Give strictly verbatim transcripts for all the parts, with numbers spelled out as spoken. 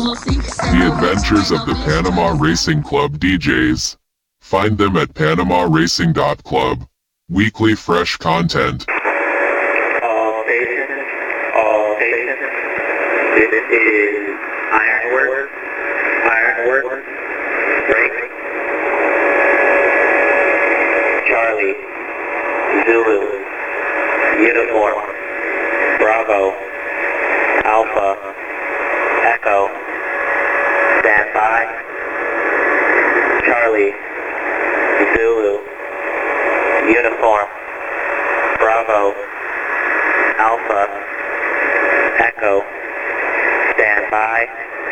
The Adventures of the Panama Racing Club D Js. Find them at panama racing dot club. Weekly fresh content. All stations, all stations. This is Ironwork, Ironwork, break. Charlie, Zulu, Uniform, Bravo, Alpha, Echo, stand by. Charlie, Zulu, Uniform, Bravo, Alpha, Echo, stand by.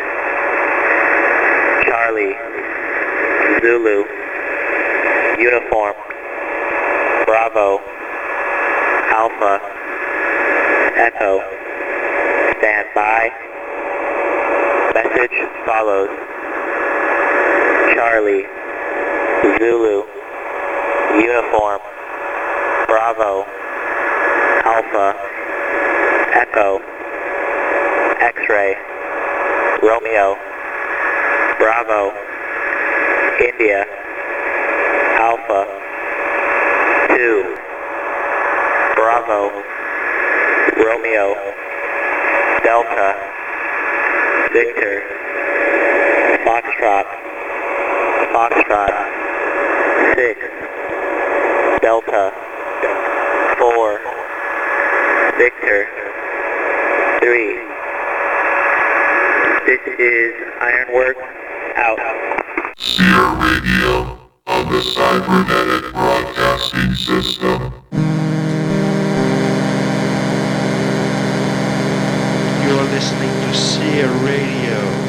Charlie, Zulu, Uniform, Bravo, Alpha, Echo, stand by. Message follows. Charlie, Zulu, Uniform, Bravo, Alpha, Echo, X-Ray, Romeo, Bravo, India, Alpha, two, Bravo, Romeo, Delta, Victor, Foxtrot, Foxtrot, six, Delta, four, Victor, three. This is Ironwork, out. Steer Radio on the Cybernetic Broadcasting System. You're listening to Seer Radio.